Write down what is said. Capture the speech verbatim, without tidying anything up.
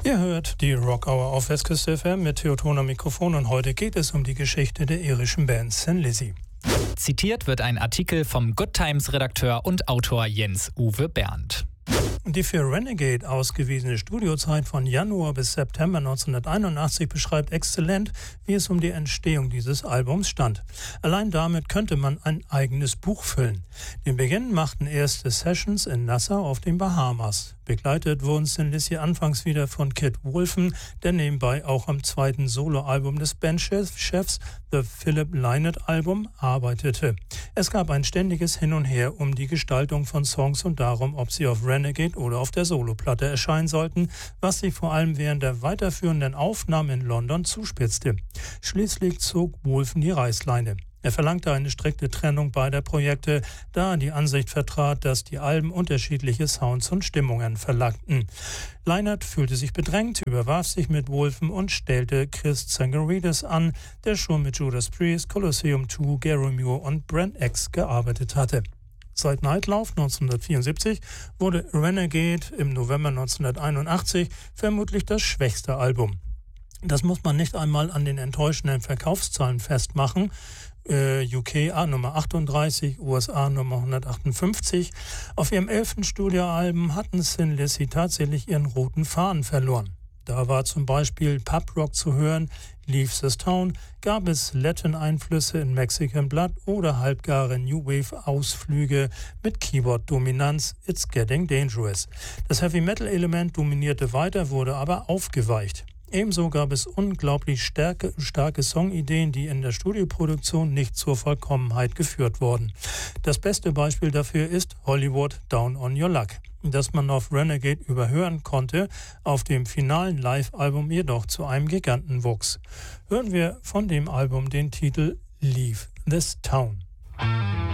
Ihr hört die Rock Hour auf Westküste F M mit Theoton am Mikrofon und heute geht es um die Geschichte der irischen Band Thin Lizzy. Zitiert wird ein Artikel vom Good Times-Redakteur und Autor Jens-Uwe Bernd. Die für Renegade ausgewiesene Studiozeit von Januar bis September neunzehnhunderteinundachtzig beschreibt exzellent, wie es um die Entstehung dieses Albums stand. Allein damit könnte man ein eigenes Buch füllen. Den Beginn machten erste Sessions in Nassau auf den Bahamas. Begleitet wurden Thin Lizzy anfangs wieder von Kit Wolfen, der nebenbei auch am zweiten Soloalbum des Bandchefs, The Philip Lynott Album, arbeitete. Es gab ein ständiges Hin und Her um die Gestaltung von Songs und darum, ob sie auf Renegade oder auf der Soloplatte erscheinen sollten, was sich vor allem während der weiterführenden Aufnahmen in London zuspitzte. Schließlich zog Wolfen die Reißleine. Er verlangte eine strikte Trennung beider Projekte, da er die Ansicht vertrat, dass die Alben unterschiedliche Sounds und Stimmungen verlangten. Lynott fühlte sich bedrängt, überwarf sich mit Wolfen und stellte Chris Tsangarides an, der schon mit Judas Priest, Colosseum zwei, Gary Moore und Brand X gearbeitet hatte. Seit Nightlauf neunzehnhundertvierundsiebzig wurde Renegade im November neunzehnhunderteinundachtzig vermutlich das schwächste Album. Das muss man nicht einmal an den enttäuschenden Verkaufszahlen festmachen. Äh, U K Nummer achtunddreißig, U S A Nummer hundertachtundfünfzig. Auf ihrem elften Studioalbum hatten Thin Lizzy tatsächlich ihren roten Faden verloren. Da war zum Beispiel Pub-Rock zu hören, Leave This Town, gab es Latin-Einflüsse in Mexican Blood oder halbgare New Wave-Ausflüge mit Keyboard-Dominanz, It's Getting Dangerous. Das Heavy-Metal-Element dominierte weiter, wurde aber aufgeweicht. Ebenso gab es unglaublich starke, starke Songideen, die in der Studioproduktion nicht zur Vollkommenheit geführt wurden. Das beste Beispiel dafür ist Hollywood Down on Your Luck, das man auf Renegade überhören konnte, auf dem finalen Live-Album jedoch zu einem Giganten wuchs. Hören wir von dem Album den Titel Leave This Town.